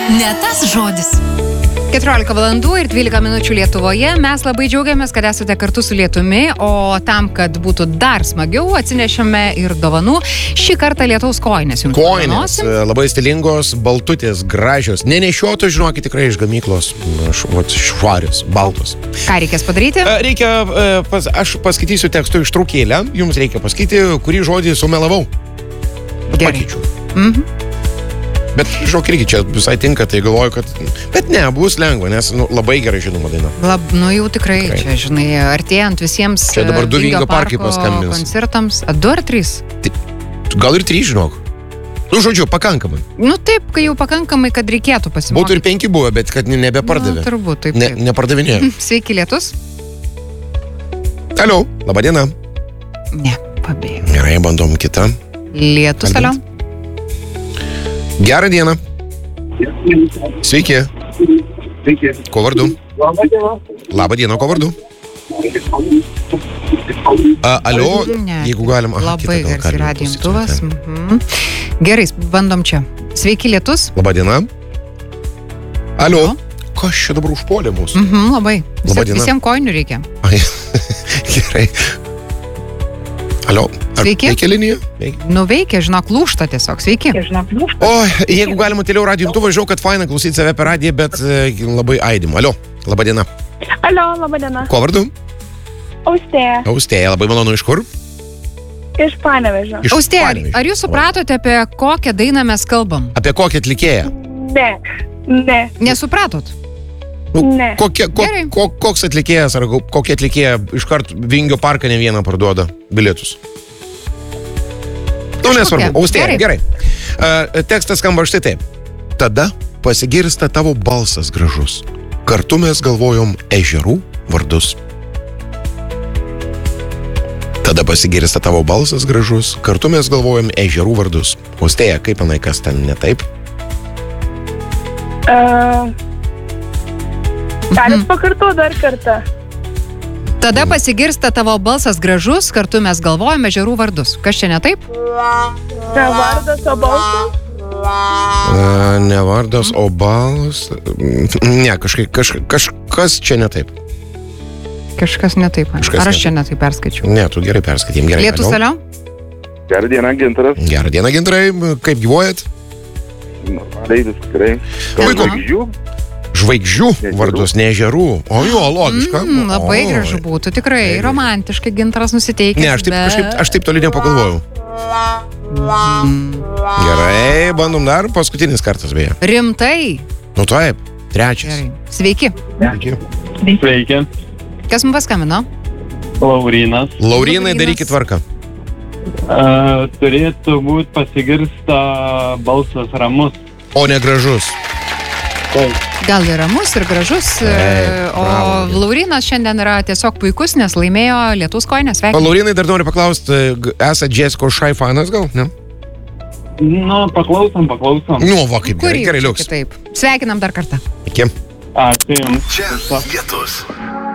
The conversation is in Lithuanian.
Ne tas žodis. 14 valandų ir 12 minučių Lietuvoje. Mes labai džiaugiamės, kad esate kartu su Lietumi, o tam, kad būtų dar smagiau, atsinešėme ir dovanų. Šį kartą lietaus kojinės jums Kojinės, labai stilingos, baltutės, gražios. Nenešiotų, žinokit, tikrai iš gamyklos. Švarios, baltos. Ką reikės padaryti? Aš paskaitysiu tekstų ištraukėlę. Jums reikia pasakyti, kurį žodį sumelavau. Pakeičiu. Bet, žinok, irgi čia visai tinka, tai galvoju, kad... Bet ne, bus lengva, nes labai gerai žinoma daina. Jau tikrai. Čia, žinai, artėjant visiems čia dabar 2 Vingio parkai paskambins. Koncertams. 2 ar 3? Gal ir 3, žinok. Žodžiu, pakankamai. Taip, kai jau pakankamai, kad reikėtų pasimokyti. Būtų ir 5 buvo, bet kad nebepardavė. Turbūt, taip. Nepardavinėjo. Sveiki, lietus. Alio, laba diena. Ne, pabėgė. Gerai, bandom kitą. Lietus, alio. Gerą dieną. Sveiki. Sveiki. Ko vardu? Labą dieną, ko vardu? Alio, jeigu galim. Labai garsiai radijo imtuvas. Gerai, bandom čia. Sveiki, lietus. Labą dieną. Alio. Kas čia dabar užpuolė mūsų? Labai. Visiems kojinių reikia. Gerai. Alio. Sveiki. Veikia linija? Veikia, žinok, lūžta tiesiog. Sveiki. O, jeigu galima toliau radijo imtuvą, žinau, kad faina klausyti save per radiją, bet labai aidim. Alio, laba diena. Alio, laba diena. Ko vardu? Austėja. Austėja, labai malonu, iš kur? Iš Panevėžio. Austėja, ar jūs supratote, apie kokią dainą mes kalbam? Apie kokią atlikėją? Ne. Nesupratot? Ne. Koks atlikėjas ar kokia atlikėja iškart Vingio parką ne vieną parduoda bilietus? Nesvarbu. Austėja, gerai. Tekstas skamba štai taip. Tada pasigirsta tavo balsas gražus. Kartu mes galvojom ežerų vardus. Tada pasigirsta tavo balsas gražus. Kartu mes galvojom ežerų vardus. Austėja, kaip manai, kas ten ne taip? Galit pakartoti dar kartą. Tada pasigirsta tavo balsas gražus, kartu mes galvojame ežerų vardus. Kas čia ne taip? Ne vardas, o balsas? Ne vardas, o balsas. Ne, kažkas čia ne taip. Kažkas ne taip. Ar aš čia ne taip perskaičiau? Ne, tu gerai perskaitym. Lietus, alio? Gerą dieną, Gintaras. Gerą dieną, Gintarai. Kaip gyvuojat? Normaliai, tikrai. Žvaigždžių vardus, ne ežerų. O jo, logiška. Labai gražu būtų, tikrai romantiškai Gintaras nusiteikęs. Ne, aš taip toli nepagalvojau. Gerai, bandom dar, paskutinis kartas beje. Rimtai? Taip, 3. Gerai. Sveiki. Sveiki. Kas mums paskambino? Laurinas. Laurinai, darykit tvarką. Turėtų būti pasigirsta balsas ramus. O ne gražus. Gal ir ramus, ir gražus. O Laurinas šiandien yra tiesiog puikus, nes laimėjo lietaus kojinės. O Laurinai, dar noriu paklausti, esate Jessica Šai fanas gal, ne? Paklausom. Va, kaip gerai liuks. Taip. Sveikinam dar kartą. Iki. Ačiū jums. Čia lietus.